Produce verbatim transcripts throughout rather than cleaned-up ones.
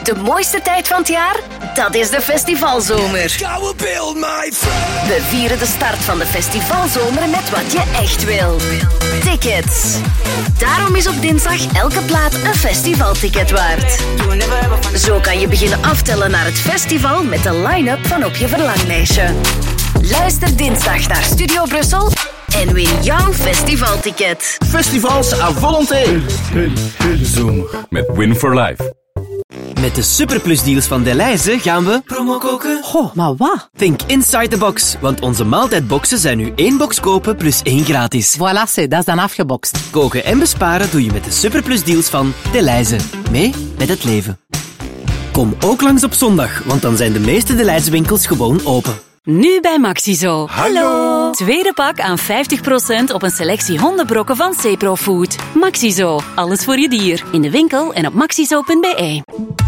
De mooiste tijd van het jaar? Dat is de festivalzomer. We vieren de start van de festivalzomer met wat je echt wil. Tickets. Daarom is op dinsdag elke plaat een festivalticket waard. Zo kan je beginnen aftellen naar het festival met de line-up van op je verlanglijstje. Luister dinsdag naar Studio Brussel en win jouw festivalticket. Festivals à volonté. Zomer met Win for Life. Met de superplusdeals van Delhaize gaan we promo koken. Goh, maar wat? Think inside the box, want onze maaltijdboxen zijn nu één box kopen plus één gratis. Voilà, c'est, dat is dan afgeboxt. Koken en besparen doe je met de superplusdeals van Delhaize. Mee met het leven. Kom ook langs op zondag, want dan zijn de meeste Delhaize winkels gewoon open. Nu bij Maxizo. Hallo! Tweede pak aan vijftig procent op een selectie hondenbrokken van Cepro Food. Maxizo. Alles voor je dier. In de winkel en op maxizo punt b e.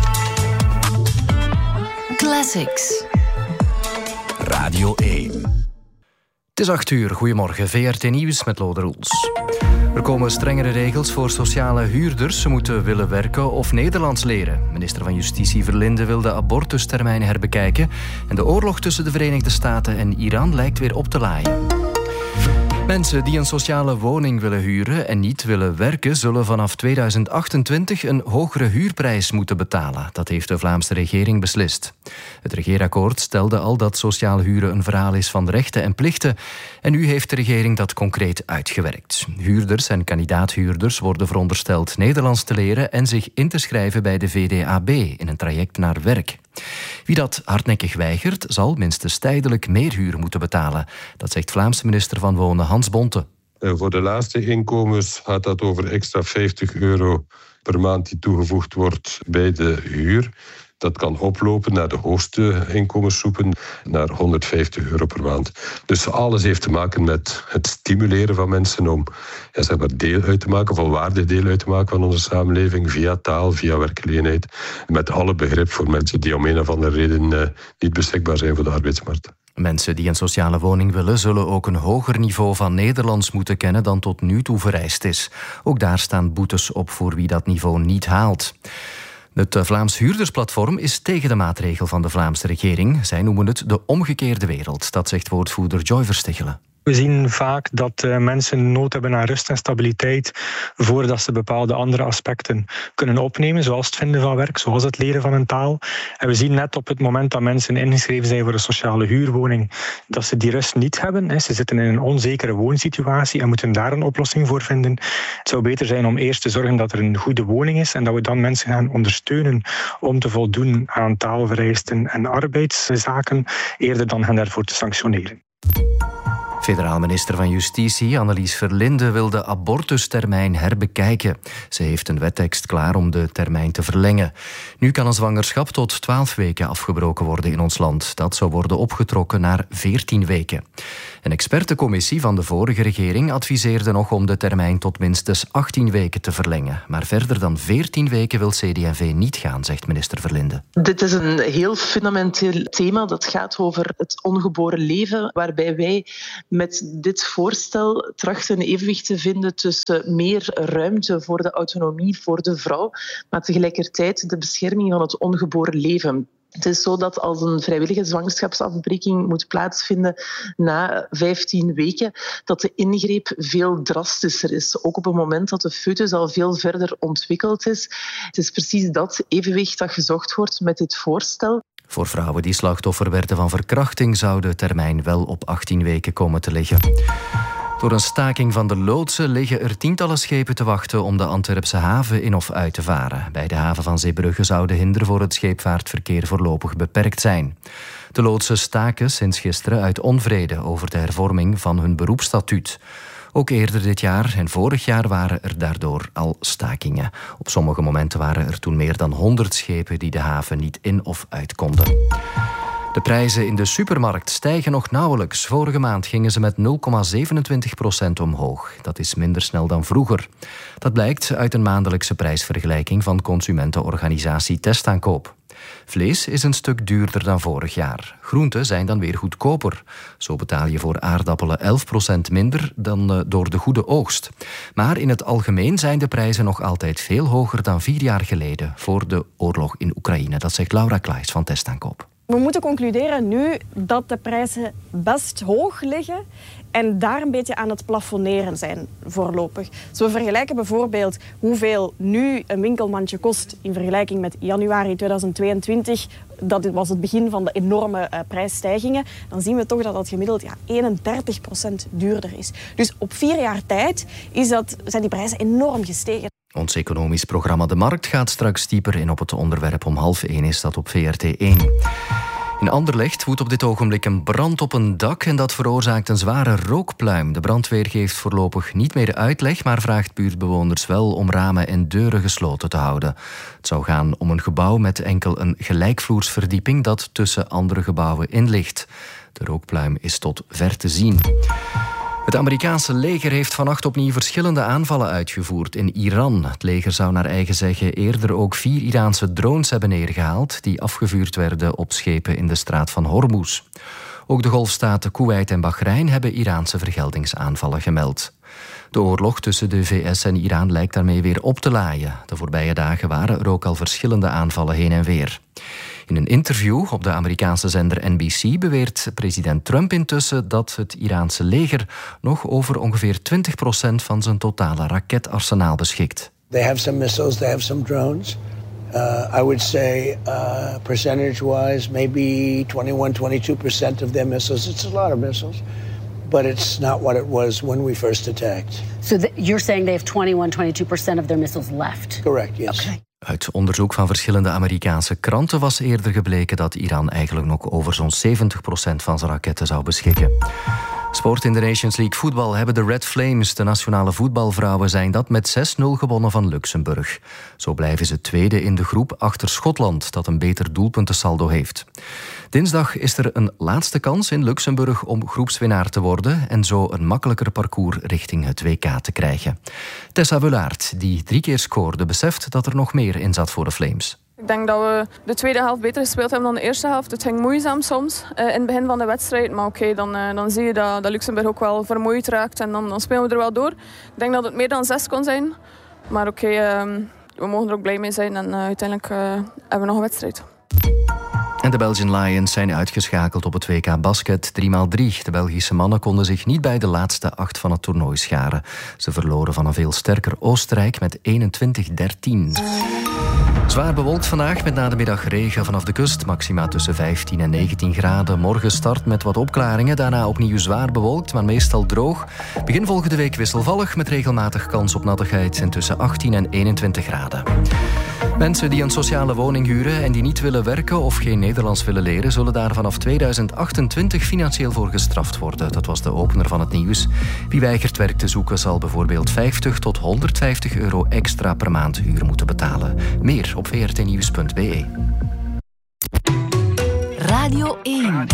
Classics. Radio één. Het is acht uur. Goedemorgen. V R T Nieuws met Lode Roels. Er komen strengere regels voor sociale huurders. Ze moeten willen werken of Nederlands leren. Minister van Justitie Verlinde wil de abortustermijn herbekijken. En de oorlog tussen de Verenigde Staten en Iran lijkt weer op te laaien. Mensen die een sociale woning willen huren en niet willen werken, zullen vanaf tweeduizend achtentwintig een hogere huurprijs moeten betalen. Dat heeft de Vlaamse regering beslist. Het regeerakkoord stelde al dat sociaal huren een verhaal is van rechten en plichten. En nu heeft de regering dat concreet uitgewerkt. Huurders en kandidaathuurders worden verondersteld Nederlands te leren en zich in te schrijven bij de V D A B in een traject naar werk. Wie dat hardnekkig weigert, zal minstens tijdelijk meer huur moeten betalen. Dat zegt Vlaamse minister van Wonen Hans Bonte. Uh, voor de laagste inkomens gaat dat over extra vijftig euro per maand die toegevoegd wordt bij de huur. Dat kan oplopen naar de hoogste inkomensgroepen, naar honderdvijftig euro per maand. Dus alles heeft te maken met het stimuleren van mensen om ja, zeg maar deel uit te maken, volwaardig deel uit te maken van onze samenleving, via taal, via werkgelegenheid, met alle begrip voor mensen die om een of andere reden uh, niet beschikbaar zijn voor de arbeidsmarkt. Mensen die een sociale woning willen, zullen ook een hoger niveau van Nederlands moeten kennen dan tot nu toe vereist is. Ook daar staan boetes op voor wie dat niveau niet haalt. Het Vlaams Huurdersplatform is tegen de maatregel van de Vlaamse regering. Zij noemen het de omgekeerde wereld. Dat zegt woordvoerder Joy Verstichelen. We zien vaak dat uh, mensen nood hebben aan rust en stabiliteit voordat ze bepaalde andere aspecten kunnen opnemen, zoals het vinden van werk, zoals het leren van een taal. En we zien net op het moment dat mensen ingeschreven zijn voor een sociale huurwoning, dat ze die rust niet hebben. Hè. Ze zitten in een onzekere woonsituatie en moeten daar een oplossing voor vinden. Het zou beter zijn om eerst te zorgen dat er een goede woning is en dat we dan mensen gaan ondersteunen om te voldoen aan taalvereisten en arbeidszaken, eerder dan hen daarvoor te sanctioneren. Federaal minister van Justitie Annelies Verlinde wil de abortustermijn herbekijken. Ze heeft een wettekst klaar om de termijn te verlengen. Nu kan een zwangerschap tot twaalf weken afgebroken worden in ons land. Dat zou worden opgetrokken naar veertien weken. Een expertencommissie van de vorige regering adviseerde nog om de termijn tot minstens achttien weken te verlengen. Maar verder dan veertien weken wil C D en V niet gaan, zegt minister Verlinde. Dit is een heel fundamenteel thema. Dat gaat over het ongeboren leven, waarbij wij met dit voorstel trachten een evenwicht te vinden tussen meer ruimte voor de autonomie voor de vrouw, maar tegelijkertijd de bescherming van het ongeboren leven. Het is zo dat als een vrijwillige zwangerschapsafbreking moet plaatsvinden na vijftien weken, dat de ingreep veel drastischer is. Ook op het moment dat de foetus al veel verder ontwikkeld is. Het is precies dat evenwicht dat gezocht wordt met dit voorstel. Voor vrouwen die slachtoffer werden van verkrachting zou de termijn wel op achttien weken komen te liggen. Door een staking van de loodsen liggen er tientallen schepen te wachten om de Antwerpse haven in of uit te varen. Bij de haven van Zeebrugge zou de hinder voor het scheepvaartverkeer voorlopig beperkt zijn. De loodsen staken sinds gisteren uit onvrede over de hervorming van hun beroepsstatuut. Ook eerder dit jaar en vorig jaar waren er daardoor al stakingen. Op sommige momenten waren er toen meer dan honderd schepen die de haven niet in of uit konden. De prijzen in de supermarkt stijgen nog nauwelijks. Vorige maand gingen ze met nul komma zevenentwintig procent omhoog. Dat is minder snel dan vroeger. Dat blijkt uit een maandelijkse prijsvergelijking van consumentenorganisatie Testaankoop. Vlees is een stuk duurder dan vorig jaar. Groenten zijn dan weer goedkoper. Zo betaal je voor aardappelen elf procent minder dan door de goede oogst. Maar in het algemeen zijn de prijzen nog altijd veel hoger dan vier jaar geleden voor de oorlog in Oekraïne. Dat zegt Laura Klaes van Testaankoop. We moeten concluderen nu dat de prijzen best hoog liggen en daar een beetje aan het plafonneren zijn voorlopig. Als we vergelijken bijvoorbeeld hoeveel nu een winkelmandje kost in vergelijking met januari tweeduizend tweeëntwintig, dat was het begin van de enorme uh, prijsstijgingen, dan zien we toch dat dat gemiddeld ja, eenendertig procent duurder is. Dus op vier jaar tijd is dat, zijn die prijzen enorm gestegen. Ons economisch programma De Markt gaat straks dieper in op het onderwerp. Om half één is dat op V R T één. In Anderlecht woedt op dit ogenblik een brand op een dak en dat veroorzaakt een zware rookpluim. De brandweer geeft voorlopig niet meer uitleg, maar vraagt buurtbewoners wel om ramen en deuren gesloten te houden. Het zou gaan om een gebouw met enkel een gelijkvloersverdieping dat tussen andere gebouwen in ligt. De rookpluim is tot ver te zien. Het Amerikaanse leger heeft vannacht opnieuw verschillende aanvallen uitgevoerd in Iran. Het leger zou naar eigen zeggen eerder ook vier Iraanse drones hebben neergehaald die afgevuurd werden op schepen in de straat van Hormuz. Ook de golfstaten Koeweit en Bahrein hebben Iraanse vergeldingsaanvallen gemeld. De oorlog tussen de V S en Iran lijkt daarmee weer op te laaien. De voorbije dagen waren er ook al verschillende aanvallen heen en weer. In een interview op de Amerikaanse zender N B C beweert president Trump intussen dat het Iraanse leger nog over ongeveer twintig procent van zijn totale raketarsenaal beschikt. They have some missiles, they have some drones. Uh, I would say uh, percentage-wise, maybe twenty-one, twenty-two percent of their missiles. It's a lot of missiles, but it's not what it was when we first attacked. So the, you're saying they have twenty-one, twenty-two percent of their missiles left? Correct, yes. Okay. Uit onderzoek van verschillende Amerikaanse kranten was eerder gebleken dat Iran eigenlijk nog over zo'n zeventig procent van zijn raketten zou beschikken. Sport in de Nations League voetbal hebben de Red Flames, de nationale voetbalvrouwen, zijn dat met zes nul gewonnen van Luxemburg. Zo blijven ze tweede in de groep achter Schotland, dat een beter doelpuntensaldo heeft. Dinsdag is er een laatste kans in Luxemburg om groepswinnaar te worden en zo een makkelijker parcours richting het W K te krijgen. Tessa Wulaert, die drie keer scoorde, beseft dat er nog meer in zat voor de Flames. Ik denk dat we de tweede helft beter gespeeld hebben dan de eerste helft. Het ging moeizaam soms uh, in het begin van de wedstrijd. Maar oké, okay, dan, uh, dan zie je dat, dat Luxemburg ook wel vermoeid raakt. En dan, dan spelen we er wel door. Ik denk dat het meer dan zes kon zijn. Maar oké, okay, uh, we mogen er ook blij mee zijn. En uh, uiteindelijk uh, hebben we nog een wedstrijd. En de Belgian Lions zijn uitgeschakeld op het W K basket drie bij drie. De Belgische mannen konden zich niet bij de laatste acht van het toernooi scharen. Ze verloren van een veel sterker Oostenrijk met eenentwintig dertien. Zwaar bewolkt vandaag met na de middag regen vanaf de kust. Maxima tussen vijftien en negentien graden. Morgen start met wat opklaringen. Daarna opnieuw zwaar bewolkt, maar meestal droog. Begin volgende week wisselvallig met regelmatig kans op nattigheid. En tussen achttien en eenentwintig graden. Mensen die een sociale woning huren en die niet willen werken of geen Nederlands willen leren, zullen daar vanaf tweeduizend achtentwintig financieel voor gestraft worden. Dat was de opener van het nieuws. Wie weigert werk te zoeken zal bijvoorbeeld vijftig tot honderdvijftig euro extra per maand huur moeten betalen. Meer op v r t nieuws punt b e. Radio één.